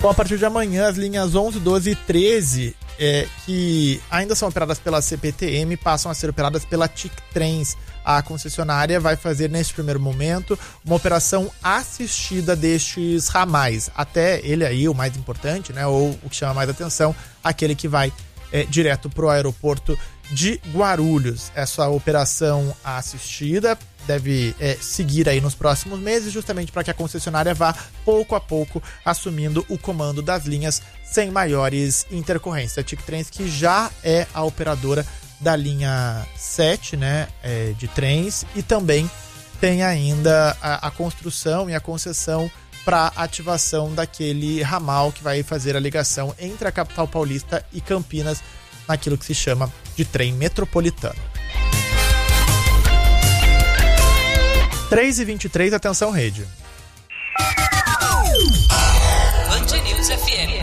Bom, a partir de amanhã, as linhas 11, 12 e 13, que ainda são operadas pela CPTM, passam a ser operadas pela TIC Trens. A concessionária vai fazer, neste primeiro momento, uma operação assistida destes ramais. Até ele aí, o mais importante, né, ou o que chama mais atenção, aquele que vai direto para o aeroporto de Guarulhos. Essa operação assistida deve seguir aí nos próximos meses, justamente para que a concessionária vá pouco a pouco assumindo o comando das linhas sem maiores intercorrências. A TIC Trens, que já é a operadora da linha 7, né, de trens, e também tem ainda a construção e a concessão para ativação daquele ramal que vai fazer a ligação entre a capital paulista e Campinas, naquilo que se chama de trem metropolitano. 3h23, atenção rede. Band News FM.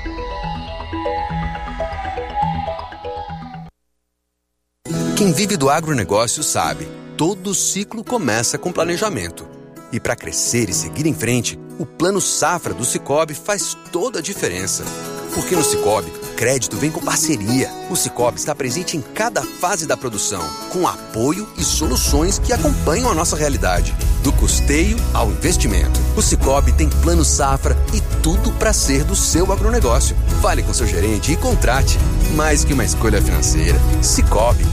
Quem vive do agronegócio sabe, todo ciclo começa com planejamento. E para crescer e seguir em frente, o Plano Safra do Sicoob faz toda a diferença. Porque no Sicoob, crédito vem com parceria. O Sicoob está presente em cada fase da produção, com apoio e soluções que acompanham a nossa realidade. Do custeio ao investimento. O Sicoob tem Plano Safra e tudo para ser do seu agronegócio. Fale com seu gerente e contrate. Mais que uma escolha financeira. Sicoob.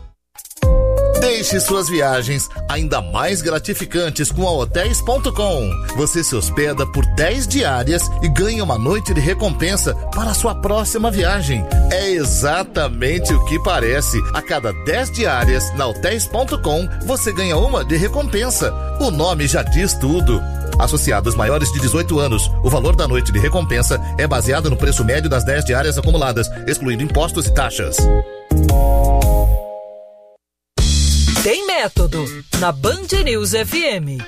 Deixe suas viagens ainda mais gratificantes com a Hotels.com. Você se hospeda por 10 diárias e ganha uma noite de recompensa para a sua próxima viagem. É exatamente o que parece. A cada 10 diárias na Hotels.com, você ganha uma de recompensa. O nome já diz tudo. Associados maiores de 18 anos, o valor da noite de recompensa é baseado no preço médio das 10 diárias acumuladas, excluindo impostos e taxas. Tem método na Band News FM.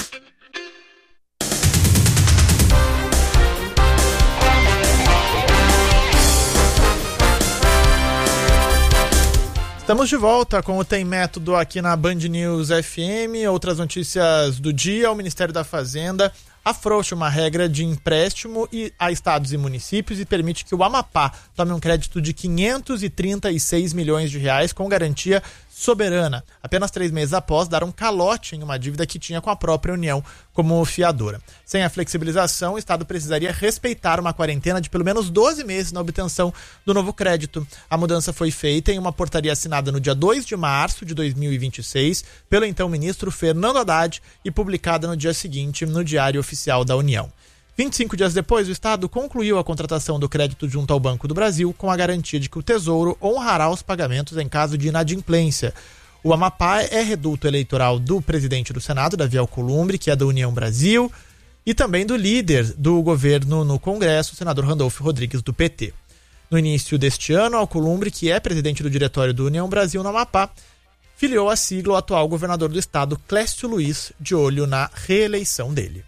Estamos de volta com o Tem Método aqui na Band News FM. Outras notícias do dia: o Ministério da Fazenda afrouxa uma regra de empréstimo a estados e municípios e permite que o Amapá tome um crédito de 536 milhões de reais com garantia soberana, apenas 3 meses após dar um calote em uma dívida que tinha com a própria União como fiadora. Sem a flexibilização, o Estado precisaria respeitar uma quarentena de pelo menos 12 meses na obtenção do novo crédito. A mudança foi feita em uma portaria assinada no dia 2 de março de 2026 pelo então ministro Fernando Haddad e publicada no dia seguinte no Diário Oficial da União. 25 dias depois, o Estado concluiu a contratação do crédito junto ao Banco do Brasil com a garantia de que o Tesouro honrará os pagamentos em caso de inadimplência. O Amapá é reduto eleitoral do presidente do Senado, Davi Alcolumbre, que é da União Brasil, e também do líder do governo no Congresso, o senador Randolfo Rodrigues, do PT. No início deste ano, Alcolumbre, que é presidente do diretório do União Brasil no Amapá, filiou a sigla o atual governador do estado, Clécio Luiz, de olho na reeleição dele.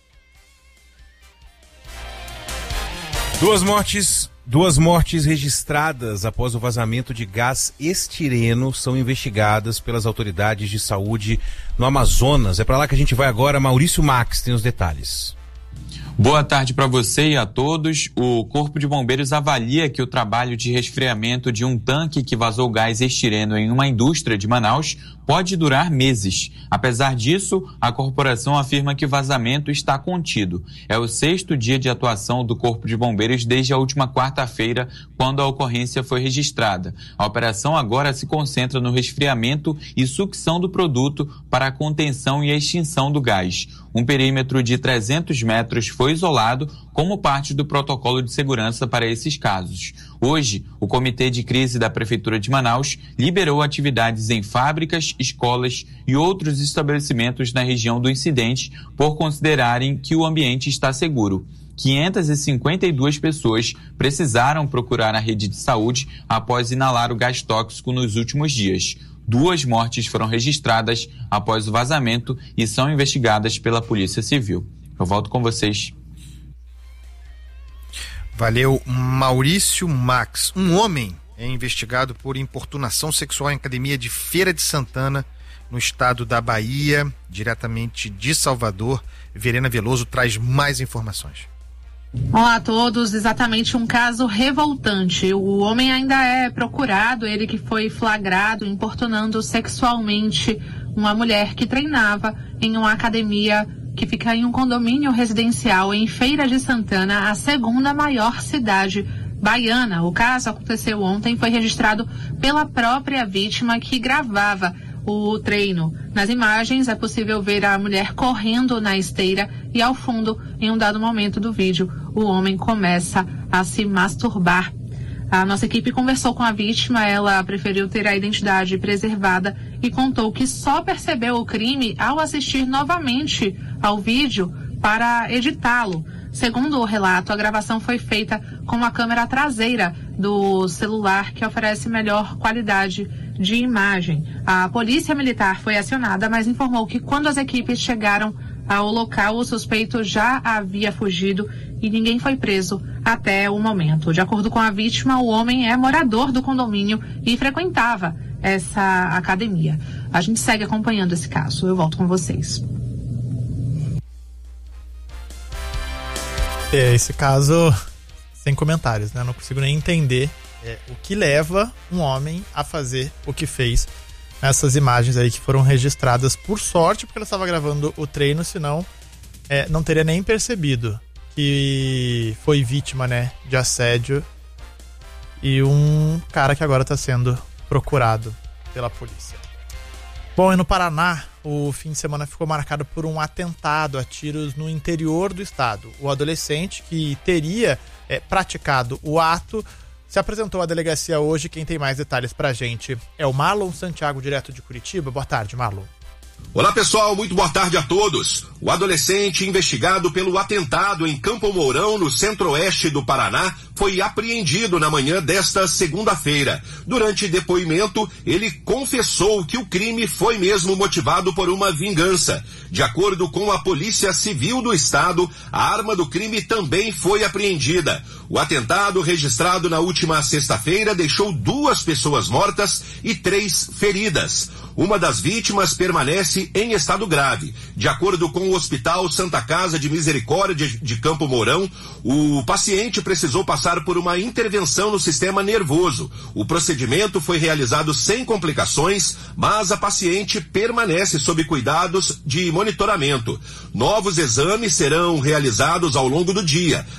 Duas mortes registradas após o vazamento de gás estireno são investigadas pelas autoridades de saúde no Amazonas. É para lá que a gente vai agora. Maurício Max tem os detalhes. Boa tarde para você e a todos. O Corpo de Bombeiros avalia que o trabalho de resfriamento de um tanque que vazou gás estireno em uma indústria de Manaus pode durar meses. Apesar disso, a corporação afirma que o vazamento está contido. É o 6º dia de atuação do Corpo de Bombeiros desde a última quarta-feira, quando a ocorrência foi registrada. A operação agora se concentra no resfriamento e sucção do produto para a contenção e a extinção do gás. Um perímetro de 300 metros foi isolado como parte do protocolo de segurança para esses casos. Hoje, o Comitê de Crise da Prefeitura de Manaus liberou atividades em fábricas, escolas e outros estabelecimentos na região do incidente por considerarem que o ambiente está seguro. 552 pessoas precisaram procurar a rede de saúde após inalar o gás tóxico nos últimos dias. 2 mortes foram registradas após o vazamento e são investigadas pela Polícia Civil. Eu volto com vocês. Valeu, Maurício Max. Um homem é investigado por importunação sexual em academia de Feira de Santana, no estado da Bahia, diretamente de Salvador. Verena Veloso traz mais informações. Olá a todos, exatamente um caso revoltante. O homem ainda é procurado, ele que foi flagrado importunando sexualmente uma mulher que treinava em uma academia que fica em um condomínio residencial em Feira de Santana, a segunda maior cidade baiana. O caso aconteceu ontem, foi registrado pela própria vítima que gravava o treino. Nas imagens é possível ver a mulher correndo na esteira e ao fundo, em um dado momento do vídeo, o homem começa a se masturbar. A nossa equipe conversou com a vítima, ela preferiu ter a identidade preservada e contou que só percebeu o crime ao assistir novamente ao vídeo para editá-lo. Segundo o relato, a gravação foi feita com a câmera traseira do celular, que oferece melhor qualidade de imagem. A polícia militar foi acionada, mas informou que quando as equipes chegaram ao local, o suspeito já havia fugido e ninguém foi preso até o momento. De acordo com a vítima, o homem é morador do condomínio e frequentava essa academia. A gente segue acompanhando esse caso. Eu volto com vocês. Esse caso, sem comentários, né? Não consigo nem entender o que leva um homem a fazer o que fez nessas imagens aí que foram registradas por sorte, porque ela estava gravando o treino, senão não teria nem percebido que foi vítima, né, de assédio e um cara que agora está sendo procurado pela polícia. Bom, e no Paraná, o fim de semana ficou marcado por um atentado a tiros no interior do estado. O adolescente que teria praticado o ato se apresentou à delegacia hoje. Quem tem mais detalhes pra gente é o Marlon Santiago, direto de Curitiba. Boa tarde, Marlon. Olá pessoal, muito boa tarde a todos. O adolescente investigado pelo atentado em Campo Mourão, no centro-oeste do Paraná, foi apreendido na manhã desta segunda-feira. Durante depoimento, ele confessou que o crime foi mesmo motivado por uma vingança. De acordo com a Polícia Civil do Estado, a arma do crime também foi apreendida. O atentado, registrado na última sexta-feira, deixou 2 pessoas mortas e 3 feridas. Uma das vítimas permanece em estado grave. De acordo com o Hospital Santa Casa de Misericórdia de Campo Mourão, o paciente precisou passar por uma intervenção no sistema nervoso. O procedimento foi realizado sem complicações, mas a paciente permanece sob cuidados de monitoramento. Novos exames serão realizados ao longo do dia.